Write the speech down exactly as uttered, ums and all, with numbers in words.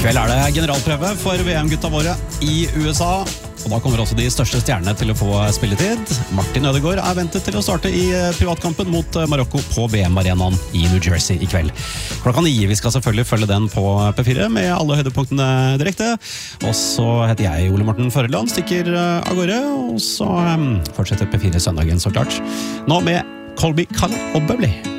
kveld er det generalprøve for V M-gutta våre i U S A, og da kommer også de største stjernene til å få spilletid. Martin Ødegaard er ventet til å starte i privatkampen mot Marokko på V M-arenaen i New Jersey i kveld. Klokka ni, vi skal selvfølgelig følge den på P fire med alle høydepunktene direkte. Og så heter jeg Ole Morten Føreland, stikker av gårde, og så fortsetter P fire søndagen så klart. Nå med Colby Color og Bubbly.